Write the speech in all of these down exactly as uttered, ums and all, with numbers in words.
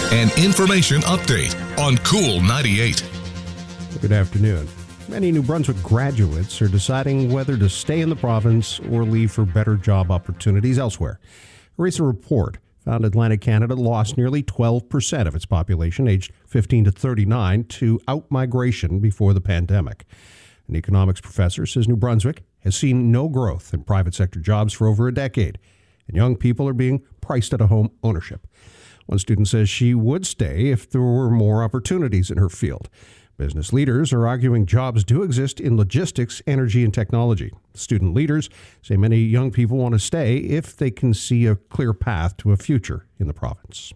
An information update on Cool ninety-eight. Good afternoon. Many New Brunswick graduates are deciding whether to stay in the province or leave for better job opportunities elsewhere. A recent report found Atlantic Canada lost nearly twelve percent of its population aged fifteen to thirty-nine to outmigration before the pandemic. An economics professor says New Brunswick has seen no growth in private sector jobs for over a decade, and young people are being priced out of home ownership. One student says she would stay if there were more opportunities in her field. Business leaders are arguing jobs do exist in logistics, energy, and technology. Student leaders say many young people want to stay if they can see a clear path to a future in the province.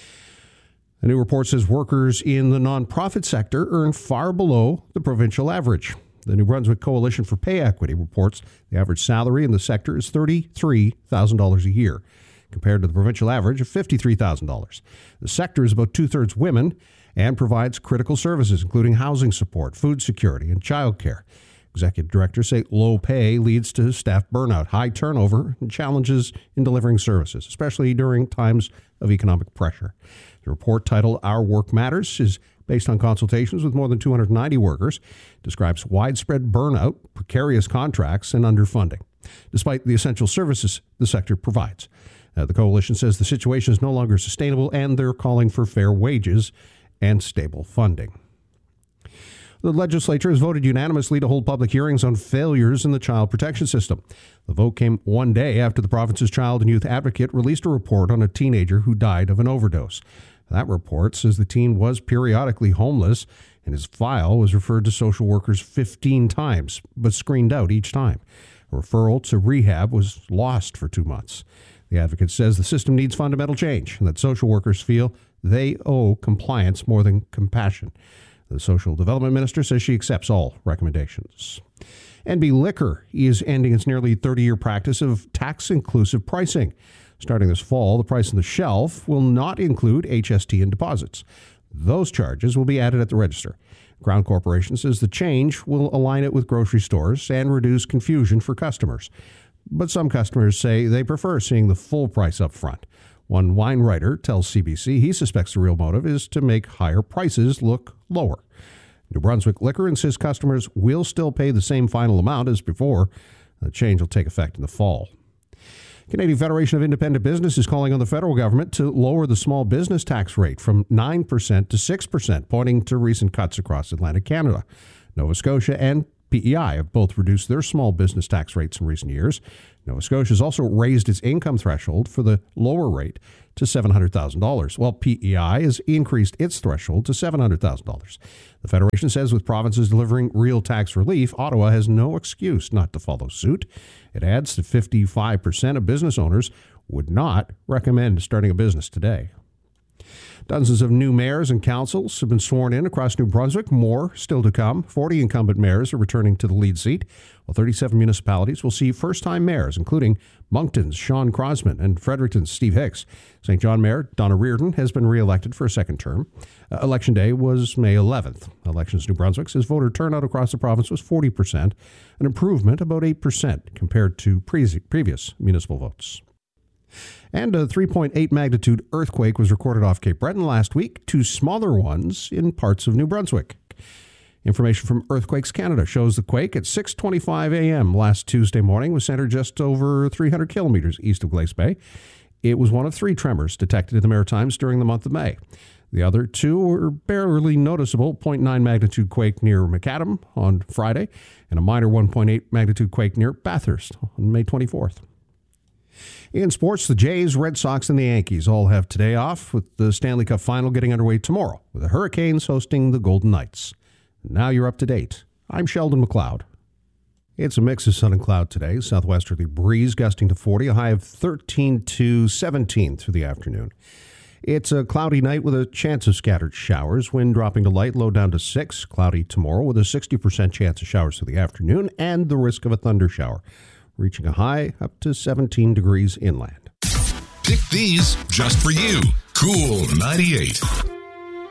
A new report says workers in the nonprofit sector earn far below the provincial average. The New Brunswick Coalition for Pay Equity reports the average salary in the sector is thirty-three thousand dollars a year, compared to the provincial average of fifty-three thousand dollars. The sector is about two-thirds women and provides critical services, including housing support, food security, and childcare. Executive directors say low pay leads to staff burnout, high turnover, and challenges in delivering services, especially during times of economic pressure. The report, titled Our Work Matters, is based on consultations with more than two hundred ninety workers, describes widespread burnout, precarious contracts, and underfunding, despite the essential services the sector provides. Uh, the coalition says the situation is no longer sustainable, and they're calling for fair wages and stable funding. The legislature has voted unanimously to hold public hearings on failures in the child protection system. The vote came one day after the province's child and youth advocate released a report on a teenager who died of an overdose. That report says the teen was periodically homeless, and his file was referred to social workers fifteen times, but screened out each time. A referral to rehab was lost for two months. The advocate says the system needs fundamental change and that social workers feel they owe compliance more than compassion. The social development minister says she accepts all recommendations. N B Liquor is ending its nearly thirty-year practice of tax-inclusive pricing. Starting this fall, the price on the shelf will not include H S T and deposits. Those charges will be added at the register. Crown Corporation says the change will align it with grocery stores and reduce confusion for customers. But some customers say they prefer seeing the full price up front. One wine writer tells C B C he suspects the real motive is to make higher prices look lower. New Brunswick Liquor insists customers will still pay the same final amount as before. The change will take effect in the fall. Canadian Federation of Independent Business is calling on the federal government to lower the small business tax rate from nine percent to six percent, pointing to recent cuts across Atlantic Canada. Nova Scotia and P E I have both reduced their small business tax rates in recent years. Nova Scotia has also raised its income threshold for the lower rate to seven hundred thousand dollars, while P E I has increased its threshold to seven hundred thousand dollars. The Federation says with provinces delivering real tax relief, Ottawa has no excuse not to follow suit. It adds that fifty-five percent of business owners would not recommend starting a business today. Dozens of new mayors and councils have been sworn in across New Brunswick. More still to come. forty incumbent mayors are returning to the lead seat, while thirty-seven municipalities will see first-time mayors, including Moncton's Sean Crosman and Fredericton's Steve Hicks. Saint John Mayor Donna Reardon has been re-elected for a second term. Uh, Election day was May eleventh. Elections New Brunswick says voter turnout across the province was forty percent, an improvement about eight percent compared to pre- previous municipal votes. And a three point eight magnitude earthquake was recorded off Cape Breton last week, two smaller ones in parts of New Brunswick. Information from Earthquakes Canada shows the quake at six twenty-five a.m. last Tuesday morning was centered just over three hundred kilometers east of Glace Bay. It was one of three tremors detected in the Maritimes during the month of May. The other two were barely noticeable, zero point nine magnitude quake near Macadam on Friday, and a minor one point eight magnitude quake near Bathurst on May twenty-fourth. In sports, the Jays, Red Sox, and the Yankees all have today off, with the Stanley Cup Final getting underway tomorrow, with the Hurricanes hosting the Golden Knights. Now you're up to date. I'm Sheldon McLeod. It's a mix of sun and cloud today. Southwesterly breeze gusting to forty, a high of thirteen to seventeen through the afternoon. It's a cloudy night with a chance of scattered showers. Wind dropping to light, low down to six. Cloudy tomorrow with a sixty percent chance of showers through the afternoon and the risk of a thunder shower, reaching a high up to seventeen degrees inland. Pick these just for you. Cool ninety-eight.